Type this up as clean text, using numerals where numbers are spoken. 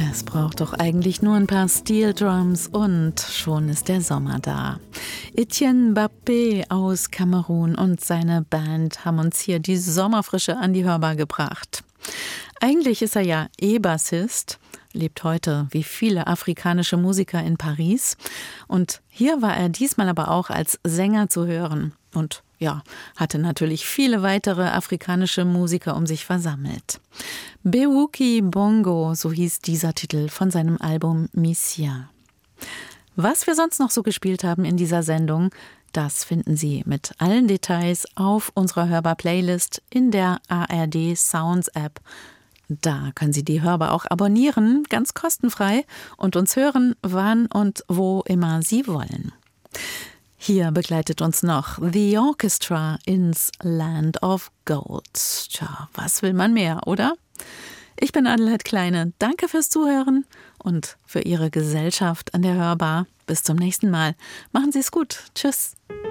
Es braucht doch eigentlich nur ein paar Steel Drums und schon ist der Sommer da. Etienne Mbappé aus Kamerun und seine Band haben uns hier die Sommerfrische an die Hörbar gebracht. Eigentlich ist er ja E-Bassist, lebt heute wie viele afrikanische Musiker in Paris. Und hier war er diesmal aber auch als Sänger zu hören. Und ja, hatte natürlich viele weitere afrikanische Musiker um sich versammelt. Bewuki Bongo, so hieß dieser Titel von seinem Album Misia. Was wir sonst noch so gespielt haben in dieser Sendung, das finden Sie mit allen Details auf unserer Hörbar-Playlist in der ARD Sounds App. Da können Sie die Hörbar auch abonnieren, ganz kostenfrei, und uns hören, wann und wo immer Sie wollen. Hier begleitet uns noch The Orchestra ins Land of Gold. Tja, was will man mehr, oder? Ich bin Adelheid Kleine. Danke fürs Zuhören und für Ihre Gesellschaft an der Hörbar. Bis zum nächsten Mal. Machen Sie es gut. Tschüss.